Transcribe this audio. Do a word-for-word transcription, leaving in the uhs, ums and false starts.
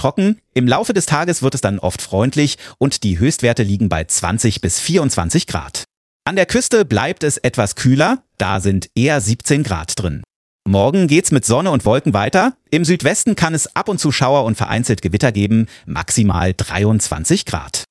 trocken. Im Laufe des Tages wird es dann oft freundlich und die Höchstwerte liegen bei zwanzig bis vierundzwanzig Grad. An der Küste bleibt es etwas kühler, da sind eher siebzehn Grad drin. Morgen geht's mit Sonne und Wolken weiter. Im Südwesten kann es ab und zu Schauer und vereinzelt Gewitter geben, maximal dreiundzwanzig Grad.